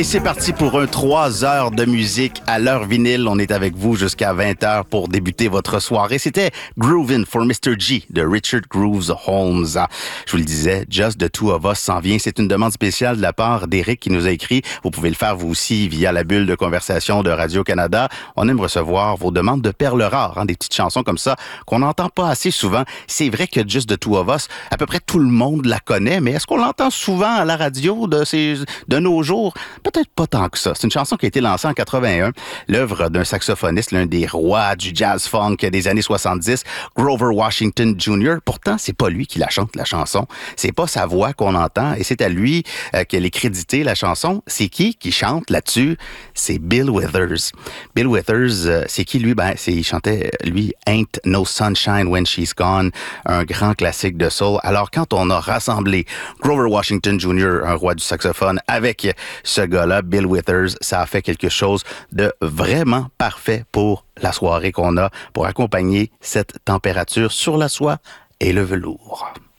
Et c'est parti pour un 3 heures de musique à l'heure vinyle. On est avec vous jusqu'à 20h pour débuter votre soirée. C'était Groovin' for Mr. G de Richard Grooves Holmes. Je vous le disais, Just the Two of Us s'en vient. C'est une demande spéciale de la part d'Éric qui nous a écrit. Vous pouvez le faire vous aussi via la bulle de conversation de Radio-Canada. On aime recevoir vos demandes de perles rares, des petites chansons comme ça qu'on n'entend pas assez souvent. C'est vrai que Just the Two of Us, à peu près tout le monde la connaît, mais est-ce qu'on l'entend souvent à la radio de nos jours? Peut-être pas tant que ça. C'est une chanson qui a été lancée en 81, l'œuvre d'un saxophoniste, l'un des rois du jazz funk des années 70, Grover Washington Jr. Pourtant, c'est pas lui qui la chante, la chanson. C'est pas sa voix qu'on entend et c'est à lui qu'elle est créditée, la chanson. C'est qui chante là-dessus? C'est Bill Withers. Bill Withers, c'est qui lui? Il chantait, lui, Ain't No Sunshine When She's Gone, un grand classique de soul. Alors, quand on a rassemblé Grover Washington Jr., un roi du saxophone, avec ce gars-là, Bill Withers, ça a fait quelque chose de vraiment parfait pour la soirée qu'on a pour accompagner cette température sur la soie et le velours.